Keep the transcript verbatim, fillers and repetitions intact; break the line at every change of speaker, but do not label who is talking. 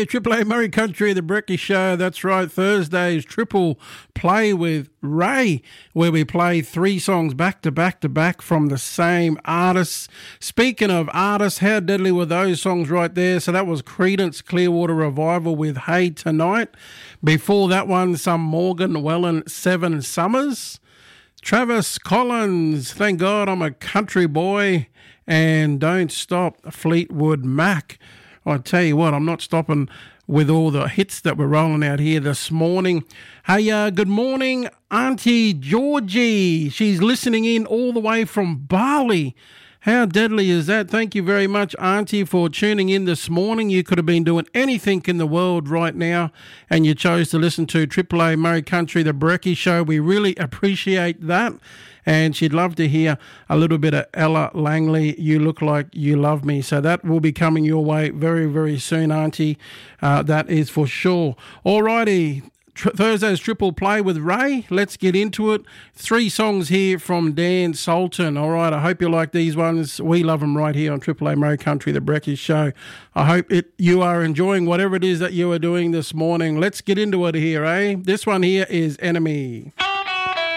here, Triple A Murray Country, the Brekkie Show. That's right, Thursday's Triple Play with Ray, where we play three songs back to back to back from the same artists. Speaking of artists, how deadly were those songs right there? So that was Creedence Clearwater Revival with Hey Tonight. Before that one, some Morgan Wallen, Seven Summers. Travis Collins, Thank God I'm a Country Boy, and Don't Stop, Fleetwood Mac. I tell you what, I'm not stopping with all the hits that we're rolling out here this morning. Hey, uh, good morning, Auntie Georgie. She's listening in all the way from Bali. How deadly is that? Thank you very much, Auntie, for tuning in this morning. You could have been doing anything in the world right now, and you chose to listen to Triple A Murray Country, the Brekkie Show. We really appreciate that. And she'd love to hear a little bit of Ella Langley, You Look Like You Love Me. So that will be coming your way very, very soon, Auntie. Uh, that is for sure. All righty. Tr- Thursday's Triple Play with Ray. Let's get into it. Three songs here from Dan Sultan. All right, I hope you like these ones. We love them right here on Triple A Murray Country, the Brekkie Show. I hope it you are enjoying whatever it is that you are doing this morning. Let's get into it here, eh? This one here is Enemy.